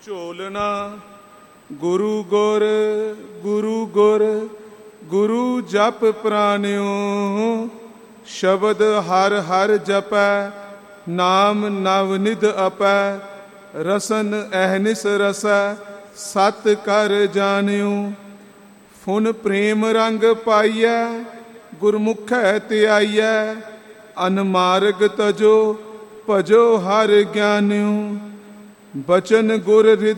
ਝੋਲਣਾ ਗੁਰੂ ਗੁਰ ਗੁਰੂ ਗੁਰ ਗੁਰੂ ਜਪ ਪ੍ਰਾਨਿਓ। ਸ਼ਬਦ ਹਰ ਹਰ ਜਪੈ ਨਾਮ ਨਵ ਨਿਧ ਅਪੈ। ਰਸਨ ਅਹਨਿਸ ਰਸੈ ਸਤ ਕਰ ਜਾਣਿਓ। ਫੁਨ ਪ੍ਰੇਮ ਰੰਗ ਪਾਈਐ ਗੁਰਮੁਖੈ ਧਿਆਈਐ। ਅਨਮਾਰਗ ਤਜੋ ਭਜੋ ਹਰ ਗਿਆਨਿਓ। ਬਚਨ ਗੁਰ